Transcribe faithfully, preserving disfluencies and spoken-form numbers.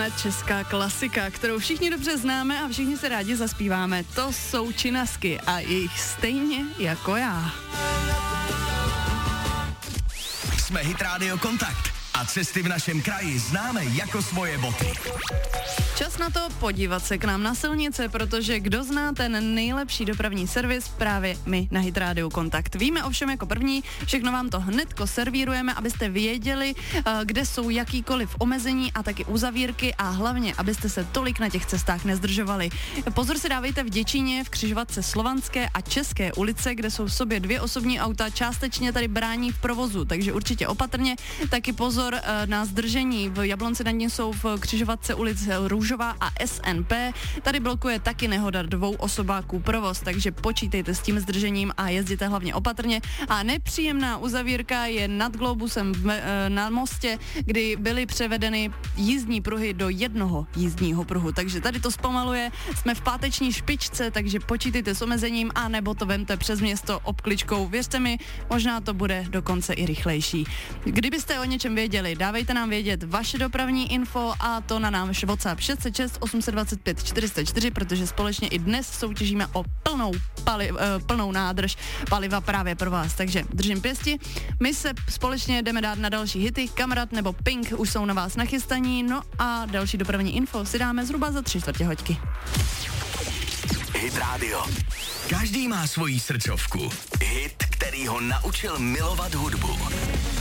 Jedna česká klasika, kterou všichni dobře známe a všichni se rádi zaspíváme. To jsou Činasky a jich stejně jako já. Jsme Hit Radio Kontakt a cesty v našem kraji známe jako svoje boty. Čas na to podívat se k nám na silnice, protože kdo zná ten nejlepší dopravní servis, právě my na Hit Radio Kontakt. Víme ovšem jako první, všechno vám to hnedko servírujeme, abyste věděli, kde jsou jakýkoliv omezení a taky uzavírky a hlavně, abyste se tolik na těch cestách nezdržovali. Pozor si dávejte v Děčíně, v křižovatce Slovanské a České ulice, kde jsou v sobě dvě osobní auta, částečně tady brání v provozu, takže určitě opatrně. Taky pozor na zdržení, v Jablonci nad ním jsou v křižovatce ulic Růžová a S N P. Tady blokuje taky nehoda dvou osobáků provoz, takže počítejte s tím zdržením a jezděte hlavně opatrně. A nepříjemná uzavírka je nad Globusem v, na mostě, kdy byly převedeny jízdní pruhy do jednoho jízdního pruhu. Takže tady to zpomaluje, jsme v páteční špičce, takže počítejte s omezením a nebo to vemte přes město obkličkou. Věřte mi, možná to bude dokonce i rychlejší. Kdybyste o něčem věděli, dávejte nám vědět vaše dopravní info a to na náš WhatsApp šest set šest osm set dvacet pět čtyři sta čtyři, protože společně i dnes soutěžíme o plnou, pali, uh, plnou nádrž paliva právě pro vás. Takže držím pěsti. My se společně jdeme dát na další hity. Kamarad nebo Pink už jsou na vás nachystaní, no a další dopravní info si dáme zhruba za tři čtvrtě hoďky. Hit Radio. Každý má svoji srdcovku. Hit, který ho naučil milovat hudbu.